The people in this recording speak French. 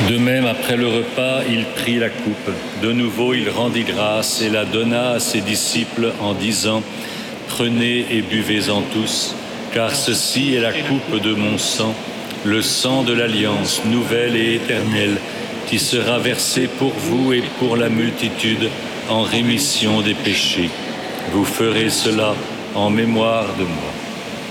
De même, après le repas, il prit la coupe. De nouveau, il rendit grâce et la donna à ses disciples en disant : « Prenez et buvez-en tous, car ceci est la coupe de mon sang, le sang de l'alliance nouvelle et éternelle, qui sera versé pour vous et pour la multitude en rémission des péchés. Vous ferez cela en mémoire de moi. »